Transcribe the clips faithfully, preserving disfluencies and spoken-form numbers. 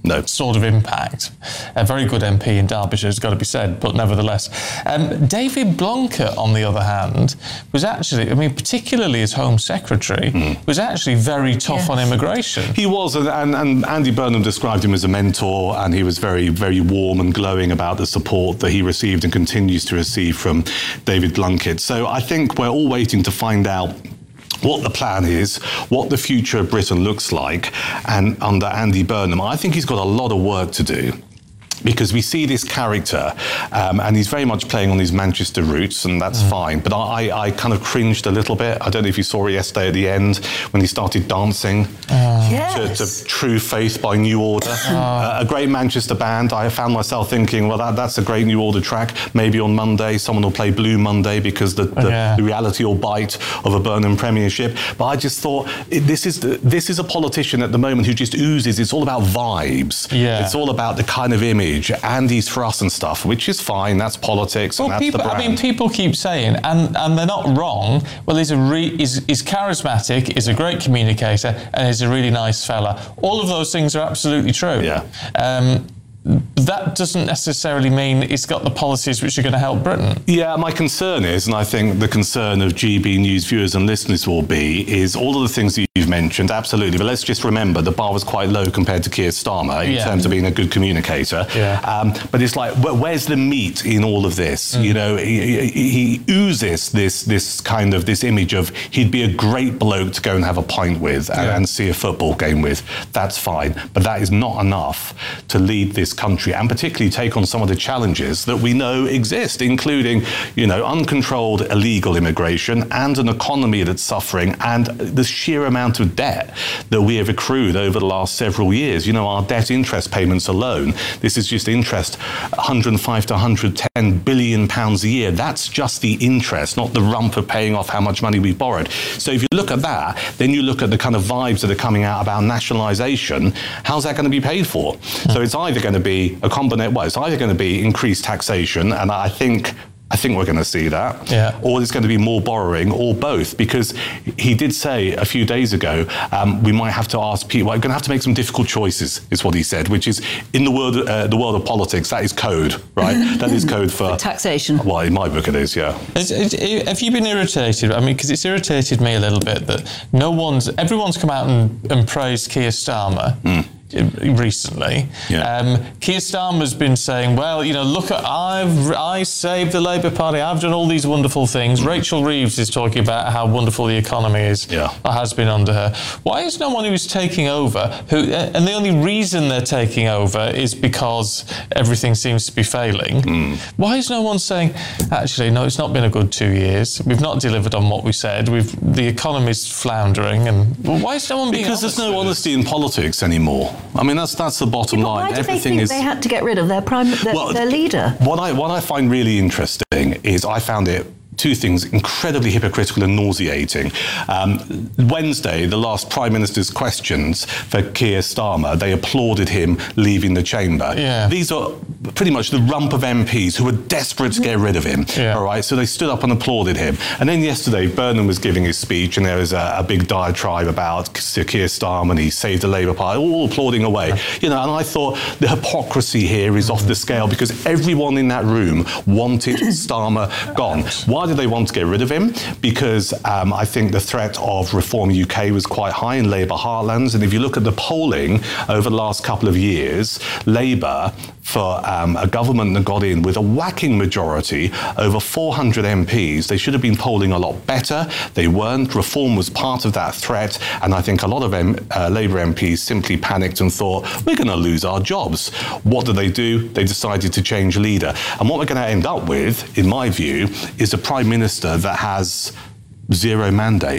no. sort of impact. A very good M P in Derbyshire, has got to be said, but nevertheless. Um, David Blunkett, on the other hand, was actually, I mean, particularly as Home Secretary, mm. was actually very tough yes. on immigration. He was, and, and, and Andy Burnham described him as a mentor, and he was very, very warm and glowing about the support that he received and continues to receive from David Blunkett. So I think we're all waiting to find out what the plan is, what the future of Britain looks like, and under Andy Burnham, I think he's got a lot of work to do. Because we see this character, um, and he's very much playing on his Manchester roots, and that's mm. fine. But I, I kind of cringed a little bit. I don't know if you saw it yesterday at the end when he started dancing uh, yes. to, to True Faith by New Order. Uh, uh, a great Manchester band. I found myself thinking, well, that, that's a great New Order track. Maybe on Monday someone will play Blue Monday because the, the, yeah. the reality or bite of a Burnham premiership. But I just thought, it, this is the, this is a politician at the moment who just oozes. It's all about vibes. Yeah. It's all about the kind of image. Andy's for us and stuff, which is fine. That's politics. Well, and that's people, the brand. I mean, people keep saying, and, and they're not wrong. Well, he's a re, he's, he's charismatic, he's a great communicator, and he's a really nice fella. All of those things are absolutely true. Yeah. Um, that doesn't necessarily mean it's got the policies which are going to help Britain. Yeah, my concern is, and I think the concern of G B News viewers and listeners will be, is all of the things that you've mentioned, absolutely. But let's just remember the bar was quite low compared to Keir Starmer in yeah. terms of being a good communicator. Yeah. Um, but it's like, wh- where's the meat in all of this? Mm. You know, he, he, he oozes this this kind of this image of he'd be a great bloke to go and have a pint with and, yeah. and see a football game with. That's fine, but that is not enough to lead this country and particularly take on some of the challenges that we know exist, including, you know, uncontrolled illegal immigration and an economy that's suffering and the sheer amount of debt that we have accrued over the last several years. You know, our debt interest payments alone, this is just interest, one hundred five to one hundred ten billion pounds a year. That's just the interest, not the rump of paying off how much money we've borrowed. So if you look at that, then you look at the kind of vibes that are coming out about nationalisation, how's that going to be paid for? Mm. So it's either going to be a combination, well, it's either going to be increased taxation, and I think I think we're going to see that, yeah. or there's going to be more borrowing, or both, because he did say a few days ago, um, we might have to ask people, we're going to have to make some difficult choices, is what he said, which is, in the world, uh, the world of politics, that is code, right? That is code for... for taxation. Well, in my book it is, yeah. It's, it, have you been irritated? I mean, because it's irritated me a little bit that no one's, everyone's come out and, and praised Keir Starmer. Mm. recently. Yeah. Um, Keir Starmer's been saying, well, you know, look, at, I've I saved the Labour Party, I've done all these wonderful things. Mm. Rachel Reeves is talking about how wonderful the economy is, yeah. or has been under her. Why is no one who's taking over, who, and the only reason they're taking over is because everything seems to be failing. Mm. Why is no one saying, actually, no, it's not been a good two years. We've not delivered on what we said. We've the economy's floundering, and well, why is no one being Because honest there's no honesty in politics anymore. I mean, that's that's the bottom yeah, line. Why did Everything they think is. They had to get rid of their prime, their, well, their leader. What I what I find really interesting is I found it. Two things incredibly hypocritical and nauseating. Um, Wednesday, the last Prime Minister's questions for Keir Starmer, they applauded him leaving the chamber. Yeah. These are pretty much the rump of M Ps who were desperate to get rid of him. Yeah. All right, so they stood up and applauded him. And then yesterday, Burnham was giving his speech, and there was a, a big diatribe about Keir Starmer, and he saved the Labour Party, all applauding away. Yeah. You know, and I thought the hypocrisy here is off the scale because everyone in that room wanted Starmer gone. Why did they want to get rid of him? Because um, I think the threat of Reform U K was quite high in Labour heartlands. And if you look at the polling over the last couple of years, Labour, for um, a government that got in with a whacking majority, over four hundred M Ps, they should have been polling a lot better. They weren't. Reform was part of that threat. And I think a lot of M- uh, Labour M Ps simply panicked and thought, we're going to lose our jobs. What did they do? They decided to change leader. And what we're going to end up with, in my view, is a Prime Minister that has zero mandate.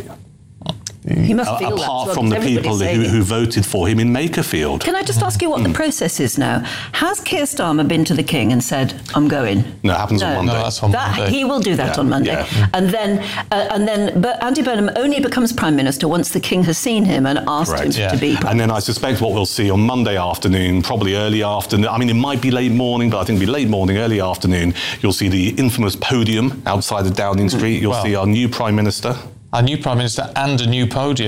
He must uh, feel apart that, from the people who, who voted for him in Makerfield. Can I just ask you what mm. the process is now? Has Keir Starmer been to the King and said, I'm going? No, it happens no. on Monday. No, that's on that, Monday. He will do that yeah, on Monday. Yeah. And then, uh, and then, but Andy Burnham only becomes Prime Minister once the King has seen him and asked Correct. him yeah. to be Prime And then I suspect what we'll see on Monday afternoon, probably early afternoon, I mean, it might be late morning, but I think it'll be late morning, early afternoon, you'll see the infamous podium outside of Downing Street. You'll well, see our new Prime Minister. Our new Prime Minister and a new podium.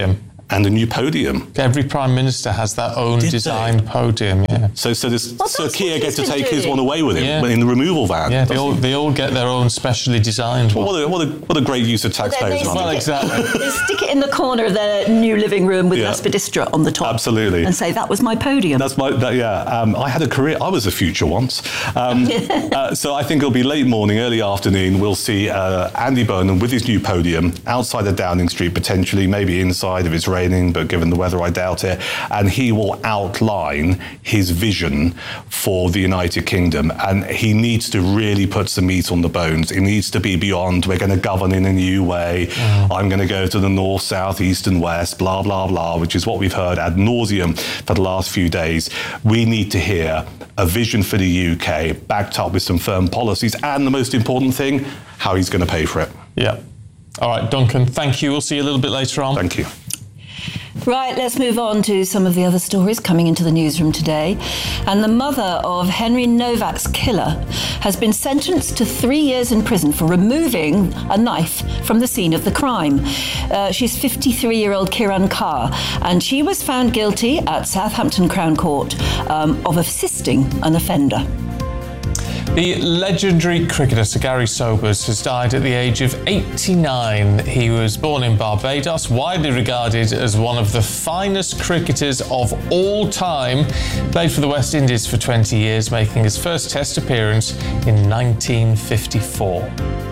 and a new podium. Every Prime Minister has their own Did designed they? podium, yeah. So, so does Well, Sir that's Keir what get he's to been take his doing. one away with him Yeah. in the removal van? Yeah, they doesn't all, he? they all get their own specially designed one. What a, what a, what a great use of taxpayers' they money. Well, exactly. They stick it in the corner of their new living room with Yeah. Aspidistra on the top. Absolutely. And say, that was my podium. That's my, that, yeah. Um, I had a career, I was a future once. Um, uh, so I think it'll be late morning, early afternoon. We'll see uh, Andy Burnham with his new podium outside of Downing Street, potentially, maybe inside if it's raining, but given the weather, I doubt it. And he will outline his vision for the United Kingdom. And he needs to really put some meat on the bones. It needs to be beyond, we're going to govern in a new way. Mm. I'm going to go to the north, south, east and west, blah, blah, blah, which is what we've heard ad nauseum for the last few days. We need to hear a vision for the U K backed up with some firm policies. And the most important thing, how he's going to pay for it. Yeah. All right, Duncan, thank you. We'll see you a little bit later on. Thank you. Right, let's move on to some of the other stories coming into the newsroom today. And the mother of Henry Novak's killer has been sentenced to three years in prison for removing a knife from the scene of the crime. Uh, she's fifty-three-year-old Kiran Kaur, and she was found guilty at Southampton Crown Court um, of assisting an offender. The legendary cricketer Sir Gary Sobers has died at the age of eighty-nine. He was born in Barbados, widely regarded as one of the finest cricketers of all time. Played for the West Indies for twenty years, making his first Test appearance in nineteen fifty-four.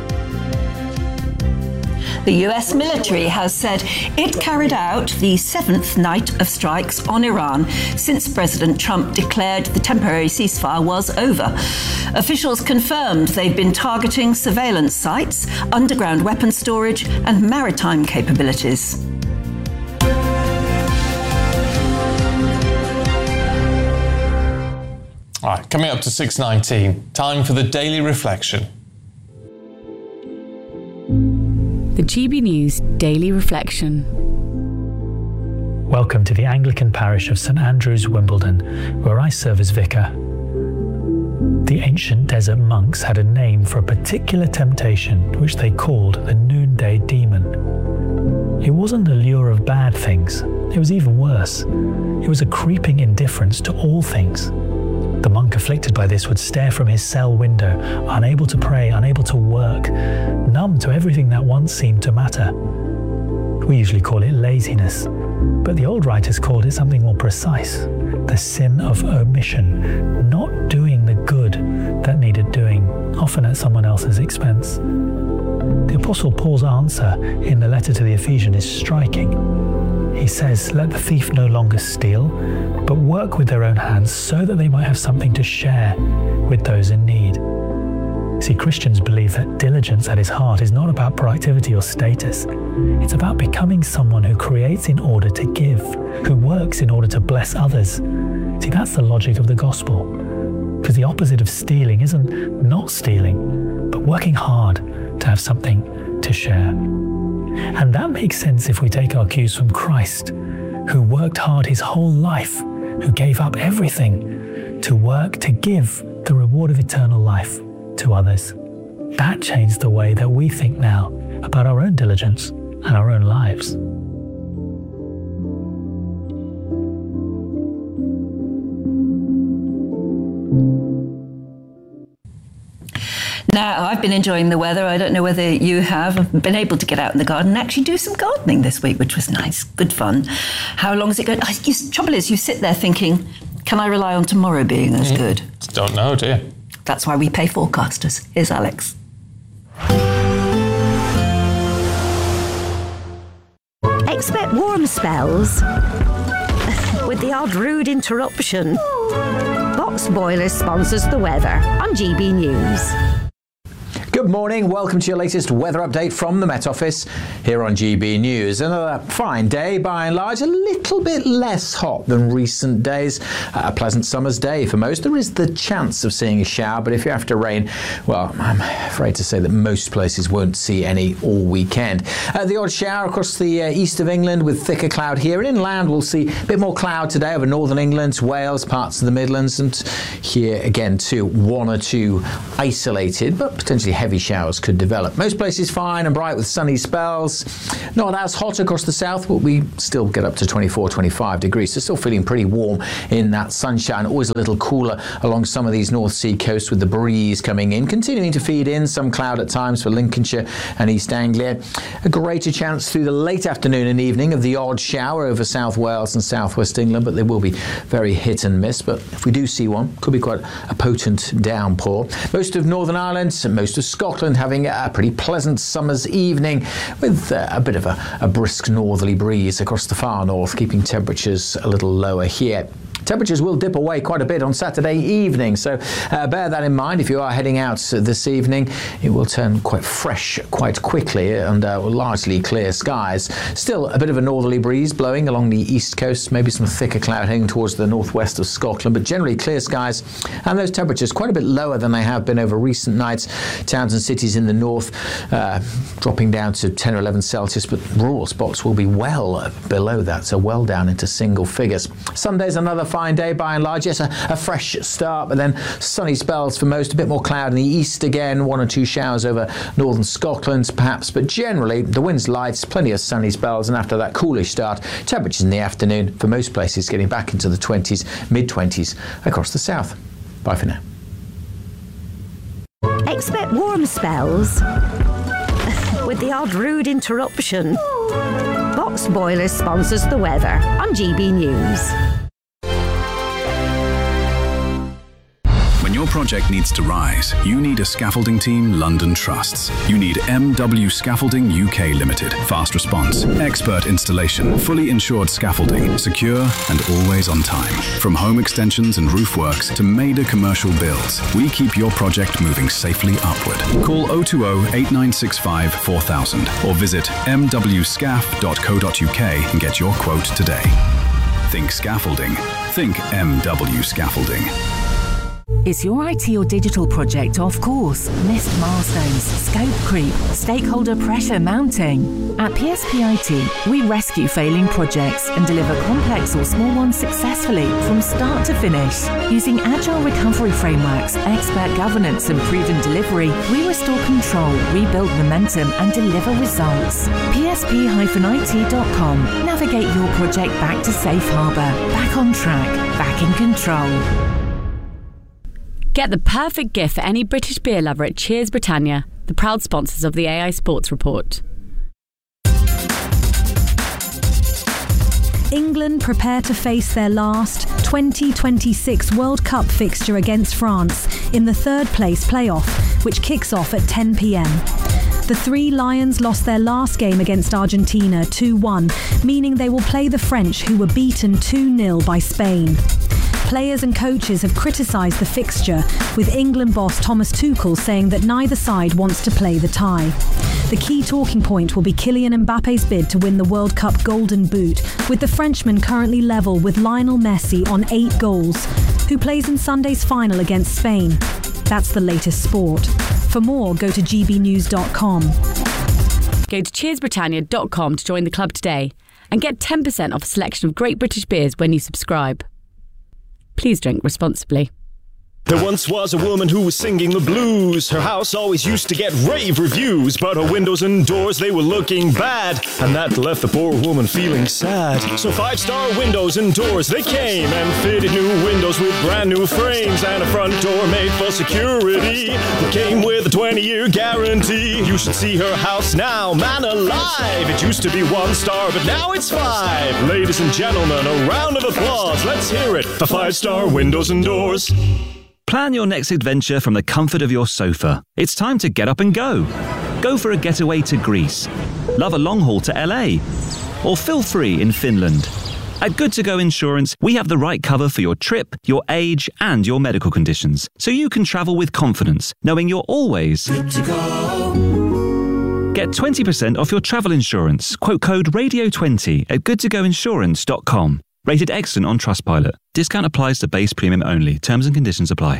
The U S military has said it carried out the seventh night of strikes on Iran since President Trump declared the temporary ceasefire was over. Officials confirmed they've been targeting surveillance sites, underground weapon storage, and maritime capabilities. All right, coming up to six nineteen, time for the Daily Reflection. The G B News Daily Reflection. Welcome to the Anglican parish of St Andrews, Wimbledon, where I serve as vicar. The ancient desert monks had a name for a particular temptation which they called the noonday demon. It wasn't the lure of bad things, it was even worse. It was a creeping indifference to all things. The monk afflicted by this would stare from his cell window, unable to pray, unable to work, numb to everything that once seemed to matter. We usually call it laziness, but the old writers called it something more precise, the sin of omission, not doing the good that needed doing, often at someone else's expense. The Apostle Paul's answer in the letter to the Ephesians is striking. He says, let the thief no longer steal, but work with their own hands so that they might have something to share with those in need. See, Christians believe that diligence at its heart is not about proactivity or status. It's about becoming someone who creates in order to give, who works in order to bless others. See, that's the logic of the gospel. Because the opposite of stealing isn't not stealing, but working hard to have something to share. And that makes sense if we take our cues from Christ, who worked hard his whole life, who gave up everything to work to give the reward of eternal life to others. That changed the way that we think now about our own diligence and our own lives. Now, I've been enjoying the weather. I don't know whether you have. I've been able to get out in the garden and actually do some gardening this week, which was nice. Good fun. How long is it going? The trouble is, you sit there thinking, can I rely on tomorrow being as mm. good? Don't know, do you? That's why we pay forecasters. Here's Alex. Expect warm spells with the odd rude interruption. Box Boilers sponsors the weather on G B News. Good morning, welcome to your latest weather update from the Met Office here on G B News. Another fine day, by and large, a little bit less hot than recent days. A pleasant summer's day for most. There is the chance of seeing a shower, but if you're after rain, well, I'm afraid to say that most places won't see any all weekend. Uh, the odd shower across the uh, east of England with thicker cloud here. And inland, we'll see a bit more cloud today over northern England, Wales, parts of the Midlands, and here again too, one or two isolated but potentially heavy heavy showers could develop. Most places fine and bright with sunny spells. Not as hot across the south, but we still get up to twenty-four, twenty-five degrees. So still feeling pretty warm in that sunshine. Always a little cooler along some of these North Sea coasts with the breeze coming in, continuing to feed in some cloud at times for Lincolnshire and East Anglia. A greater chance through the late afternoon and evening of the odd shower over South Wales and southwest England, but they will be very hit and miss. But if we do see one, could be quite a potent downpour. Most of Northern Ireland and most of Scotland having a pretty pleasant summer's evening with uh, a bit of a, a brisk northerly breeze across the far north, keeping temperatures a little lower here. Temperatures will dip away quite a bit on Saturday evening, so uh, bear that in mind if you are heading out this evening. It will turn quite fresh quite quickly and uh, largely clear skies. Still a bit of a northerly breeze blowing along the east coast, maybe some thicker cloud heading towards the northwest of Scotland, but generally clear skies, and those temperatures quite a bit lower than they have been over recent nights. Towns and cities in the north uh, dropping down to ten or eleven Celsius, but rural spots will be well below that, so well down into single figures. Sunday's another fine day by and large. Yes, a, a fresh start, but then sunny spells for most, a bit more cloud in the east again, one or two showers over northern Scotland perhaps, but generally the wind's light, plenty of sunny spells, and after that coolish start, temperatures in the afternoon for most places getting back into the twenties, mid-twenties across the south. Bye for now. Expect warm spells with the odd rude interruption. Box Boilers sponsors the weather on G B News. When your project needs to rise, you need a scaffolding team London trusts. You need M W Scaffolding U K Limited. Fast response, expert installation, fully insured scaffolding, secure and always on time. From home extensions and roof works to major commercial builds, we keep your project moving safely upward. Call oh two oh, eight nine six five, four thousand or visit m w scaff dot co dot u k and get your quote today. Think scaffolding. Think M W Scaffolding. Is your I T or digital project off course? Missed milestones, scope creep, stakeholder pressure mounting? At P S P I T, we rescue failing projects and deliver complex or small ones successfully from start to finish. Using agile recovery frameworks, expert governance and proven delivery, we restore control, rebuild momentum and deliver results. P S P I T dot com. Navigate your project back to safe harbour, back on track, back in control. Get the perfect gift for any British beer lover at Cheers Britannia, the proud sponsors of the A I Sports Report. England prepare to face their last twenty twenty-six World Cup fixture against France in the third place playoff, which kicks off at ten p m. The Three Lions lost their last game against Argentina two one, meaning they will play the French, who were beaten two nil by Spain. Players and coaches have criticised the fixture, with England boss Thomas Tuchel saying that neither side wants to play the tie. The key talking point will be Kylian Mbappe's bid to win the World Cup Golden Boot, with the Frenchman currently level with Lionel Messi on eight goals, who plays in Sunday's final against Spain. That's the latest sport. For more, go to g b news dot com. Go to cheers britannia dot com to join the club today and get ten percent off a selection of great British beers when you subscribe. Please drink responsibly. There once was a woman who was singing the blues. Her house always used to get rave reviews, but her windows and doors, they were looking bad, and that left the poor woman feeling sad. So five-star windows and doors, they came and fitted new windows with brand new frames and a front door made for security that came with a twenty-year guarantee. You should see her house now, man alive. It used to be one star, but now it's five. Ladies and gentlemen, a round of applause. Let's hear it for five-star windows and doors. Plan your next adventure from the comfort of your sofa. It's time to get up and go. Go for a getaway to Greece. Love a long haul to L A. Or feel free in Finland. At Good To Go Insurance, we have the right cover for your trip, your age, and your medical conditions, so you can travel with confidence, knowing you're always good to go. Get twenty percent off your travel insurance. Quote code radio twenty at good to go insurance dot com. Rated excellent on Trustpilot. Discount applies to base premium only. Terms and conditions apply.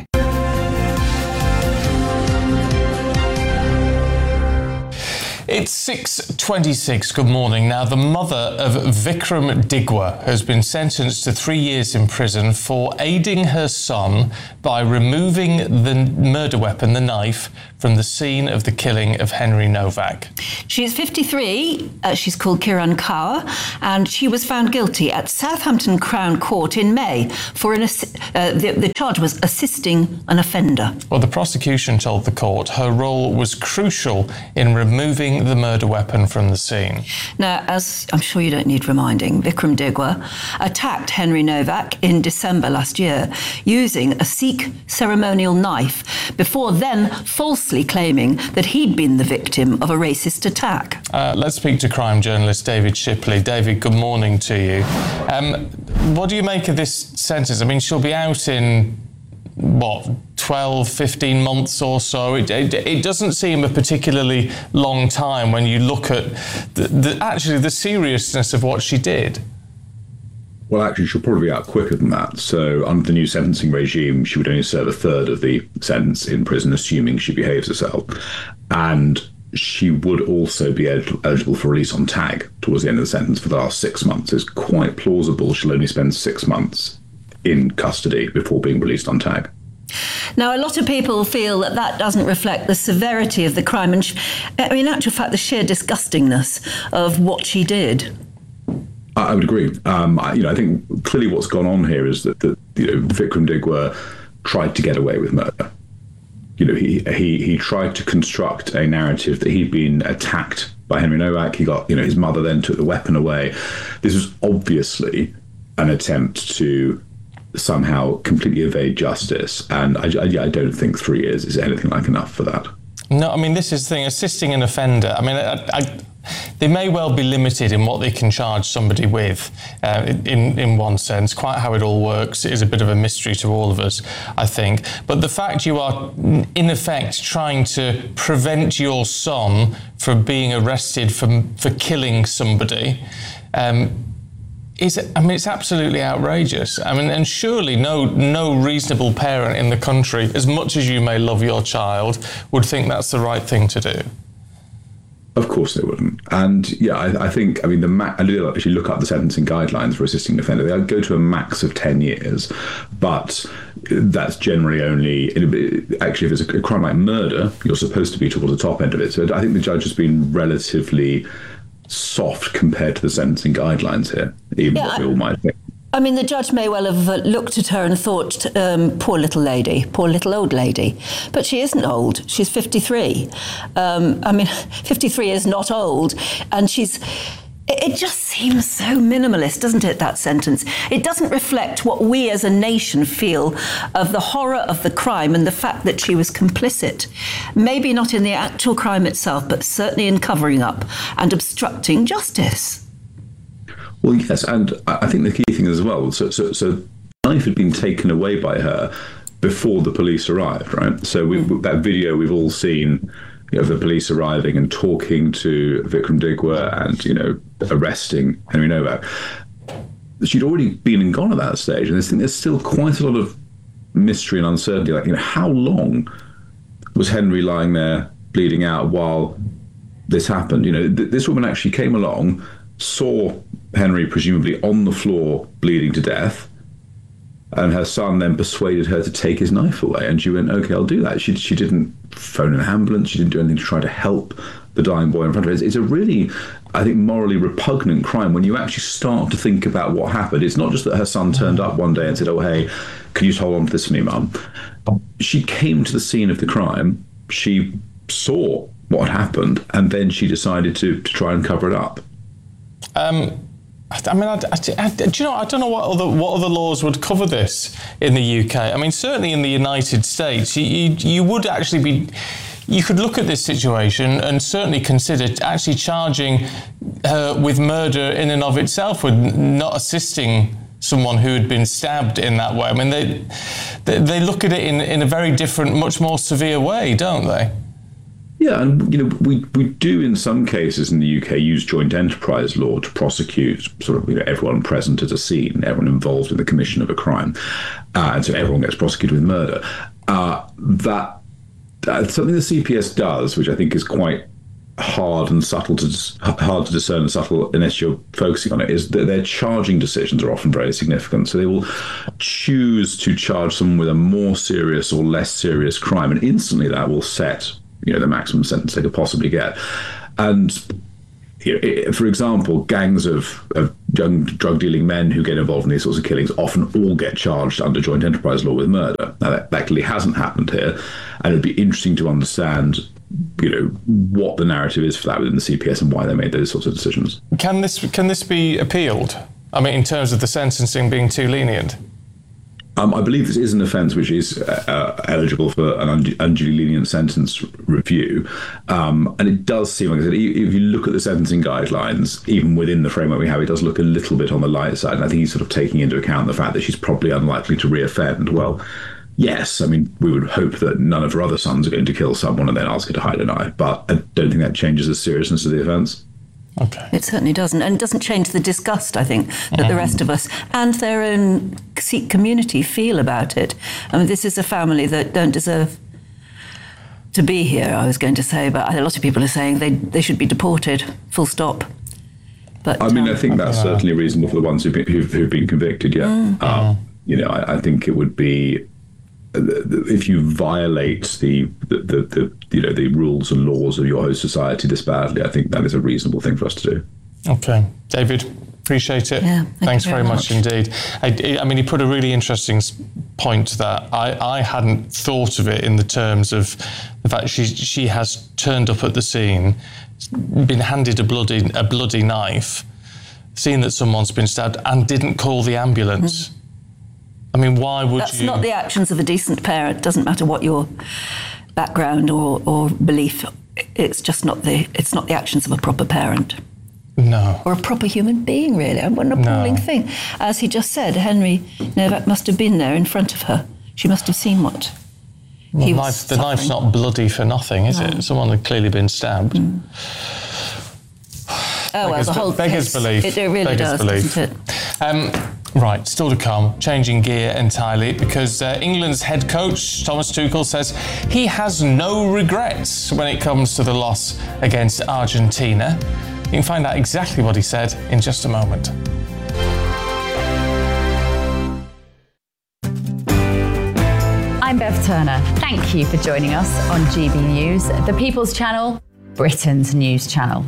It's six twenty-six. Good morning. Now, the mother of Vikram Digwa has been sentenced to three years in prison for aiding her son by removing the murder weapon, the knife, from the scene of the killing of Henry Novak. She's fifty-three. Uh, she's called Kiran Kaur, and she was found guilty at Southampton Crown Court in May for an assi- uh, the, the charge was assisting an offender. Well, the prosecution told the court her role was crucial in removing the murder weapon from the scene. Now, as I'm sure you don't need reminding, Vikram Digwa attacked Henry Novak in December last year using a Sikh ceremonial knife before then falsely claiming that he'd been the victim of a racist attack. Uh, let's speak to crime journalist David Shipley. David, good morning to you. Um, what do you make of this sentence? I mean, she'll be out in, what, twelve, fifteen months or so. It, it, it doesn't seem a particularly long time when you look at the, the, actually the seriousness of what she did. Well, actually, she'll probably be out quicker than that. So under the new sentencing regime, she would only serve a third of the sentence in prison, assuming she behaves herself. And she would also be eligible for release on tag towards the end of the sentence for the last six months. It's quite plausible she'll only spend six months in custody before being released on tag. Now, a lot of people feel that that doesn't reflect the severity of the crime. And, sh- I mean, in actual fact, the sheer disgustingness of what she did. I would agree. Um, I, you know, I think clearly what's gone on here is that, that you know, Vikram Digwa tried to get away with murder. You know, he he he tried to construct a narrative that he'd been attacked by Henry Novak. He got, you know, his mother then took the weapon away. This was obviously an attempt to somehow completely evade justice, and I, I, I don't think three years is anything like enough for that. No, I mean, this is the thing, assisting an offender. I mean, I, I, they may well be limited in what they can charge somebody with, uh, in, in one sense. Quite how it all works is a bit of a mystery to all of us, I think. But the fact you are, in effect, trying to prevent your son from being arrested for, for killing somebody, um, is, I mean, it's absolutely outrageous. I mean, and surely no no reasonable parent in the country, as much as you may love your child, would think that's the right thing to do. Of course they wouldn't. And yeah, I, I think, I mean, the ma- if you look up the sentencing guidelines for assisting an offender, they go to a max of ten years, but that's generally only, actually, if it's a crime like murder, you're supposed to be towards the top end of it. So I think the judge has been relatively soft compared to the sentencing guidelines here, even yeah, what we all might think. I mean, the judge may well have looked at her and thought, um, poor little lady, poor little old lady. But she isn't old. She's fifty-three. Um, I mean, fifty-three is not old. And she's... It just seems so minimalist, doesn't it, that sentence? It doesn't reflect what we as a nation feel of the horror of the crime and the fact that she was complicit. Maybe not in the actual crime itself, but certainly in covering up and obstructing justice. Well, yes, and I think the key thing as well, so, so, so the knife had been taken away by her before the police arrived, right? So we, that video we've all seen, you know, the police arriving and talking to Vikram Digwa and, you know, arresting Henry Novak. She'd already been and gone at that stage, and I think there's still quite a lot of mystery and uncertainty. Like, you know, how long was Henry lying there bleeding out while this happened? You know, th- this woman actually came along, saw Henry presumably on the floor bleeding to death, and her son then persuaded her to take his knife away, and she went, okay, I'll do that. She she didn't phone an ambulance, she didn't do anything to try to help the dying boy in front of her. It's, it's a really, I think, morally repugnant crime when you actually start to think about what happened. It's not just that her son turned up one day and said, oh, hey, can you just hold on to this for me, Mum? She came to the scene of the crime, she saw what had happened, and then she decided to, to try and cover it up. Um, I mean, I, I, I, do you know? I don't know what other what other laws would cover this in the U K. I mean, certainly in the United States, you, you, you would actually be. You could look at this situation and certainly consider actually charging her with murder in and of itself, with not assisting someone who had been stabbed in that way. I mean, they they, they look at it in in a very different, much more severe way, don't they? Yeah, and you know, we, we do in some cases in the U K use joint enterprise law to prosecute sort of, you know, everyone present at a scene, everyone involved in the commission of a crime, uh, and so everyone gets prosecuted with murder. Uh, that that's something the C P S does, which I think is quite hard and subtle to hard to discern and subtle unless you're focusing on it, is that their charging decisions are often very significant. So they will choose to charge someone with a more serious or less serious crime, and instantly that will set, you know, the maximum sentence they could possibly get. And for example, gangs of, of young drug-dealing men who get involved in these sorts of killings often all get charged under joint enterprise law with murder. Now, that, that clearly hasn't happened here, and it'd be interesting to understand, you know, what the narrative is for that within the C P S and why they made those sorts of decisions. Can this can this be appealed? I mean, in terms of the sentencing being too lenient? Um, I believe this is an offence which is uh, eligible for an un- unduly lenient sentence review. Um, and it does seem, like I said, if you look at the sentencing guidelines, even within the framework we have, it does look a little bit on the light side. And I think he's sort of taking into account the fact that she's probably unlikely to reoffend. Well, yes, I mean, we would hope that none of her other sons are going to kill someone and then ask her to hide an eye. But I don't think that changes the seriousness of the offence. Okay. It certainly doesn't. And it doesn't change the disgust, I think, that mm. the rest of us and their own Sikh community feel about it. I mean, this is a family that don't deserve to be here, I was going to say, but a lot of people are saying they, they should be deported, full stop. But I mean, um, I think that's certainly reasonable for the ones who've been, who've, who've been convicted, yeah. Mm. Um, you know, I, I think it would be, if you violate the, the, the, the you know the rules and laws of your host society this badly, I think that is a reasonable thing for us to do. Okay, David, appreciate it. Yeah, thank Thanks you very, very much, much indeed. I, I mean, he put a really interesting point that I, I hadn't thought of it in the terms of the fact she she has turned up at the scene, been handed a bloody a bloody knife, seen that someone's been stabbed, and didn't call the ambulance. Mm. I mean, why would That's you... That's not the actions of a decent parent. Doesn't matter what your background or, or belief. It's just not the. It's not the actions of a proper parent. No. Or a proper human being, really. And what an appalling No. thing. As he just said, Henry Novak must have been there in front of her. She must have seen what Well, he the was knife, the suffering. knife's not bloody for nothing, is No. it? Someone had clearly been stabbed. Mm. Oh, well, Beggars, the whole beggars case, belief. It, it really beggars does, belief. doesn't it? Um, right, still to come, changing gear entirely, because uh, England's head coach, Thomas Tuchel, says he has no regrets when it comes to the loss against Argentina. You can find out exactly what he said in just a moment. I'm Bev Turner. Thank you for joining us on G B News, the People's Channel, Britain's news channel.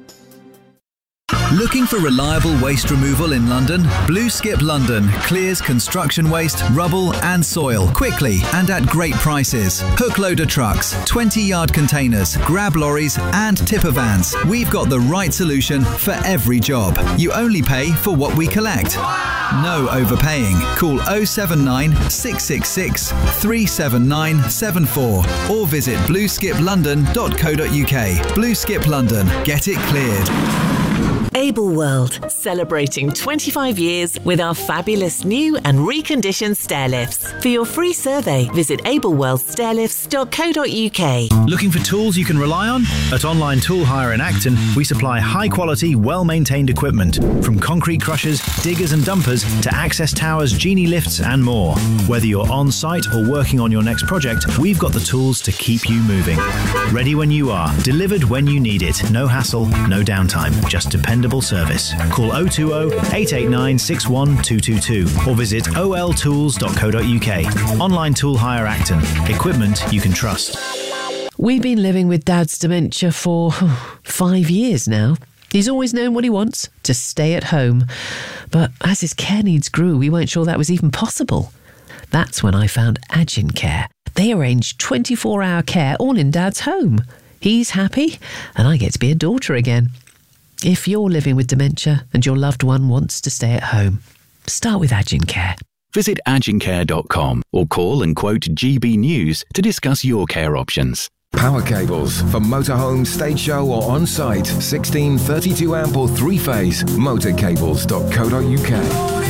Looking for reliable waste removal in London? Blue Skip London clears construction waste, rubble and soil quickly and at great prices. Hook loader trucks, twenty yard containers, grab lorries and tipper vans. We've got the right solution for every job. You only pay for what we collect. No overpaying. Call oh seven nine, six six six, three seven nine seven four or visit blue skip london dot co dot uk. Blue Skip London. Get it cleared. Able World, celebrating twenty-five years with our fabulous new and reconditioned stair lifts. For your free survey, visit able world stair lifts dot co dot uk. Looking for tools you can rely on? At Online Tool Hire in Acton, we supply high-quality, well-maintained equipment, from concrete crushers, diggers and dumpers to access towers, genie lifts and more. Whether you're on-site or working on your next project, we've got the tools to keep you moving. Ready when you are, delivered when you need it. No hassle, no downtime, just dependable service. Call oh two oh, eight eight nine, six one two two two or visit o l tools dot co dot uk. Online Tool Hire Acton. Equipment you can trust. We've been living with Dad's dementia for oh, five years now. He's always known what he wants, to stay at home. But as his care needs grew, we weren't sure that was even possible. That's when I found Agin Care. They arrange twenty-four hour care all in Dad's home. He's happy and I get to be a daughter again. If you're living with dementia and your loved one wants to stay at home, start with Agin Care. Visit agin care dot com or call and quote G B News to discuss your care options. Power cables for motorhome, stage show or on-site. sixteen, thirty-two amp or three-phase. motor cables dot co dot uk.